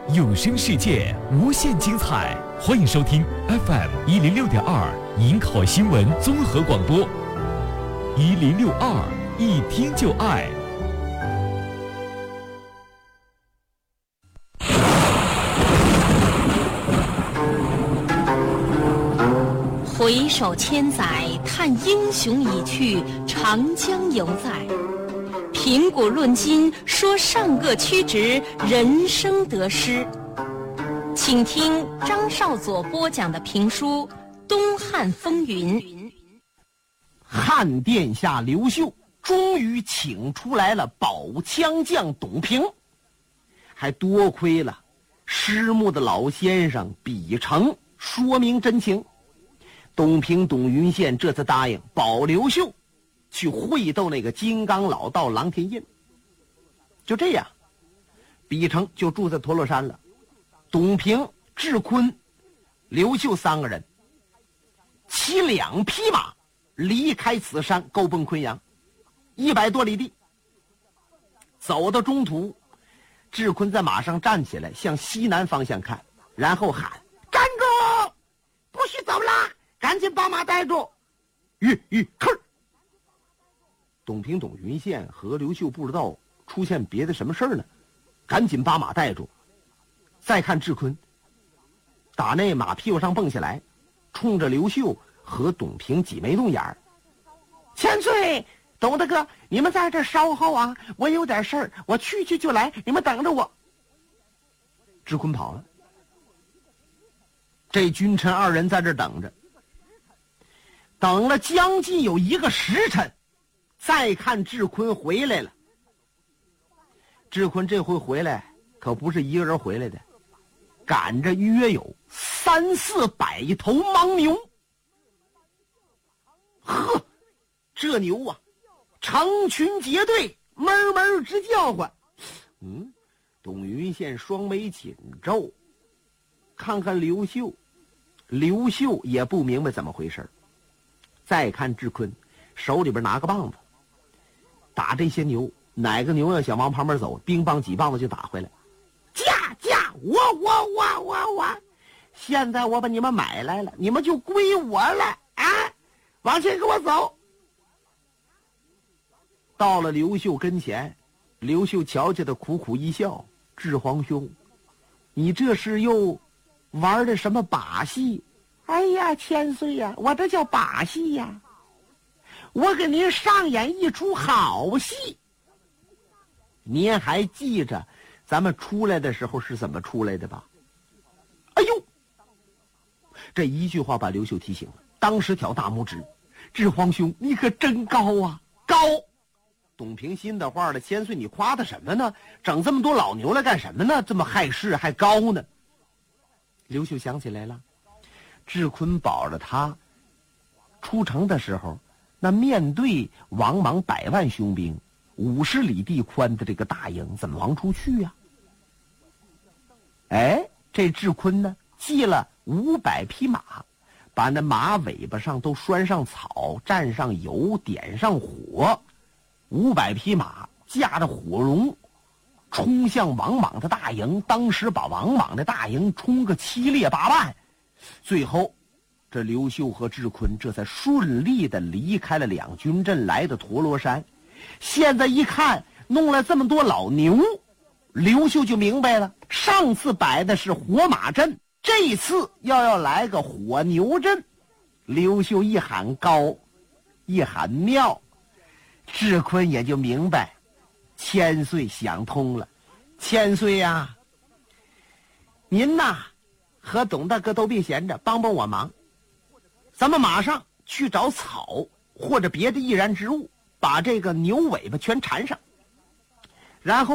有声世界无限精彩，欢迎收听 FM106.2营口新闻综合广播，1062一听就爱。 回首千载，叹英雄已去，长江犹在。评古论今，说上个曲直，人生得失。请听张少佐播讲的评书《东汉风云》。 汉殿下刘秀终于请出来了宝枪将董平，还多亏了师墓的老先生比成说明真情。董平、董云宪这次答应保刘秀去会斗那个金刚老道郎天印。就这样，比成就住在陀螺山了。董平、智坤、刘秀三个人骑2匹马离开此山，够奔昆阳100多里地。走到中途，智坤在马上站起来，向西南方向看，然后喊：“站住！不许走啦！赶紧把马带住！”吭！董平、董云宪和刘秀不知道出现别的什么事儿呢，赶紧把马带住。再看智坤，打那马屁股上蹦下来，冲着刘秀和董平挤眉弄眼儿：“千岁，董大哥，你们在这稍后啊，我有点事儿，我去就来，你们等着我。”智坤跑了。这君臣二人在这等着，等了将近有1个时辰，再看智坤回来了。智坤这回回来可不是一个人回来的，赶着约有300-400头牦牛。呵，这牛啊，成群结队，哞哞直叫唤。董云宪双眉紧皱，看看刘秀，刘秀也不明白怎么回事。再看智坤，手里边拿个棒子，打这些牛，哪个牛要想往旁边走，乒乓几棒子就打回来。驾！我！现在我把你们买来了，你们就归我了啊！往前给我走。到了刘秀跟前，刘秀瞧见他，苦苦一笑：“智皇兄，你这是又玩的什么把戏？”“哎呀，千岁呀，我这叫把戏呀，我给您上演一出好戏。您还记着咱们出来的时候是怎么出来的吧？”哎呦，这一句话把刘秀提醒了，当时挑大拇指：“智皇兄，你可真高啊，高！”董平心的话了：“千岁，你夸他什么呢？整这么多老牛来干什么呢？这么害事还高呢？”刘秀想起来了，智坤保着他出城的时候，那面对王莽100万雄兵，50里地宽的这个大营，怎么往出去呀？这智坤呢，系了500匹马，把那马尾巴上都拴上草，蘸上油，点上火，500匹马驾着火龙冲向王莽的大营，当时把王莽的大营冲个7列8万。最后这刘秀和智坤这才顺利的离开了2军阵，来到陀螺山。现在一看弄了这么多老牛，刘秀就明白了，上次摆的是火马阵，这次要来个火牛阵。刘秀一喊高，一喊妙，智坤也就明白，千岁想通了。千岁呀，您呐和董大哥都别闲着，帮帮我忙，咱们马上去找草或者别的易燃之物，把这个牛尾巴全缠上，然后